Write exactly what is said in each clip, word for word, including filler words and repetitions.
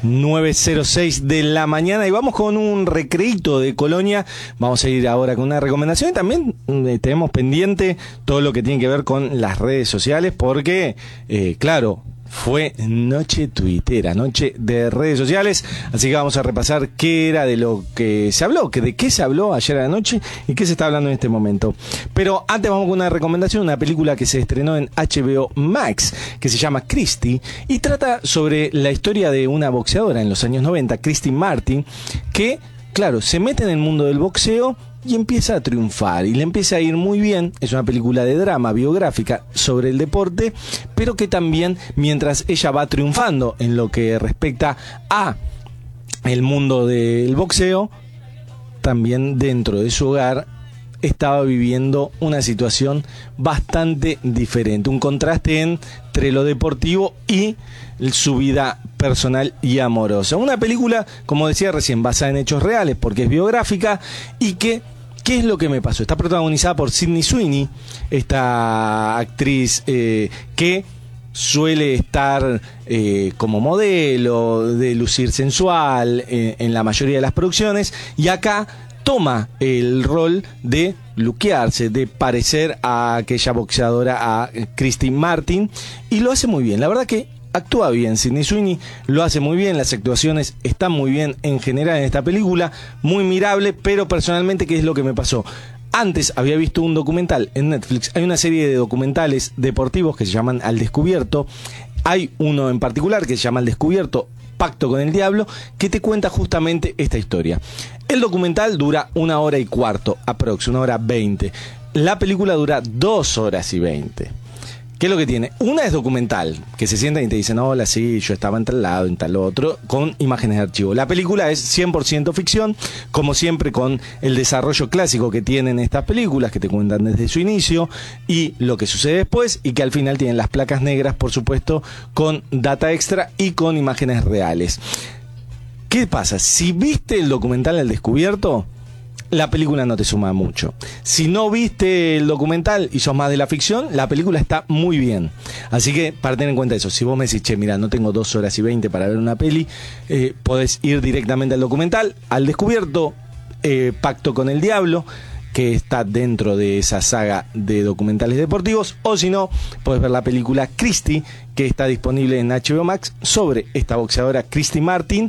nueve cero seis de la mañana y vamos con un recreíto de Colonia. Vamos a ir ahora con una recomendación y también eh, tenemos pendiente todo lo que tiene que ver con las redes sociales porque, eh, claro, fue noche tuitera, noche de redes sociales, así que vamos a repasar qué era de lo que se habló, que de qué se habló ayer a la noche y qué se está hablando en este momento. Pero antes vamos con una recomendación, una película que se estrenó en H B O Max, que se llama Christy, y trata sobre la historia de una boxeadora en los años noventa, Christy Martin, que, claro, se mete en el mundo del boxeo y empieza a triunfar y le empieza a ir muy bien. Es una película de drama biográfica sobre el deporte, pero que también mientras ella va triunfando en lo que respecta a el mundo del boxeo, también dentro de su hogar estaba viviendo una situación bastante diferente, un contraste entre lo deportivo y su vida personal y amorosa. Una película, como decía recién, basada en hechos reales porque es biográfica y que, ¿qué es lo que me pasó? Está protagonizada por Sydney Sweeney, esta actriz eh, que suele estar eh, como modelo, de lucir sensual eh, en la mayoría de las producciones, y acá toma el rol de luquearse, de parecer a aquella boxeadora, a Christy Martin, y lo hace muy bien. La verdad que actúa bien, Sydney Sweeney lo hace muy bien, las actuaciones están muy bien en general en esta película, muy mirable, pero personalmente, ¿qué es lo que me pasó? Antes había visto un documental en Netflix, hay una serie de documentales deportivos que se llaman Al Descubierto, hay uno en particular que se llama Al Descubierto, Pacto con el Diablo, que te cuenta justamente esta historia. El documental dura una hora y cuarto, aprox, una hora veinte. La película dura dos horas y veinte. ¿Qué es lo que tiene? Una es documental, que se sientan y te dicen, hola, sí, yo estaba en tal lado, en tal otro, con imágenes de archivo. La película es cien por ciento ficción, como siempre con el desarrollo clásico que tienen estas películas, que te cuentan desde su inicio y lo que sucede después, y que al final tienen las placas negras, por supuesto, con data extra y con imágenes reales. ¿Qué pasa? Si viste el documental Al Descubierto, la película no te suma mucho. Si no viste el documental y sos más de la ficción, la película está muy bien. Así que, para tener en cuenta eso, si vos me decís, che, mira, no tengo dos horas y veinte para ver una peli, eh, podés ir directamente al documental, Al Descubierto, eh, Pacto con el Diablo, que está dentro de esa saga de documentales deportivos, o si no, podés ver la película Christy, que está disponible en H B O Max, sobre esta boxeadora Christy Martin,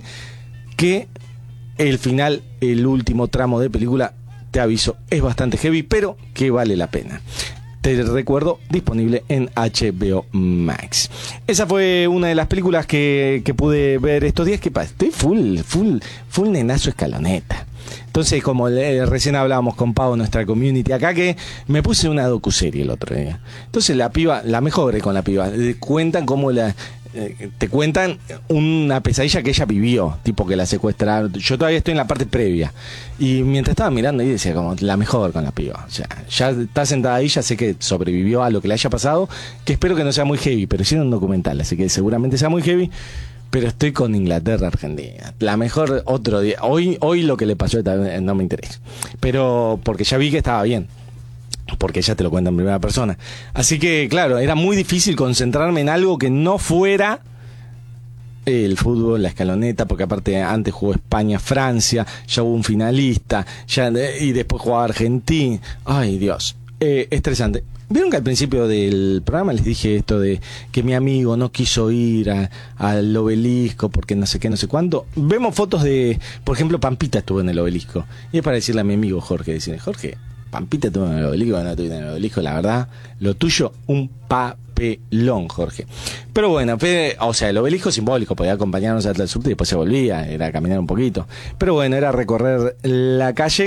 que el final, el último tramo de película, te aviso, es bastante heavy, pero que vale la pena. Te recuerdo, disponible en H B O Max. Esa fue una de las películas que, que pude ver estos días. Que estoy full, full, full nenazo escaloneta. Entonces, como le, recién hablábamos con Pau, nuestra community acá, que me puse una docuserie el otro día. Entonces la piba, la mejor con la piba, cuentan cómo la... te cuentan una pesadilla que ella vivió, tipo que la secuestraron. Yo todavía estoy en la parte previa y mientras estaba mirando ahí decía como la mejor con la piba, o sea, ya está sentada ahí, ya sé que sobrevivió a lo que le haya pasado, que espero que no sea muy heavy, pero hicieron un documental, así que seguramente sea muy heavy. Pero estoy con Inglaterra, Argentina, la mejor otro día. Hoy, hoy lo que le pasó no me interesa, pero porque ya vi que estaba bien, porque ella te lo cuenta en primera persona. Así que, claro, era muy difícil concentrarme en algo que no fuera el fútbol, la escaloneta, porque aparte antes jugó España-Francia, ya hubo un finalista, ya, y después jugaba Argentina. Ay, Dios, eh, estresante. Vieron que al principio del programa les dije esto de que mi amigo no quiso ir a, al obelisco porque no sé qué, no sé cuánto. Vemos fotos de, por ejemplo, Pampita estuvo en el obelisco. Y es para decirle a mi amigo Jorge, decirle, Jorge, Pampita estuvo en el obelisco, no estuvo en el obelisco, la verdad, lo tuyo, un papelón, Jorge. Pero bueno, fue, o sea, el obelisco simbólico, podía acompañarnos hasta el subte y después se volvía, era caminar un poquito. Pero bueno, era recorrer la calle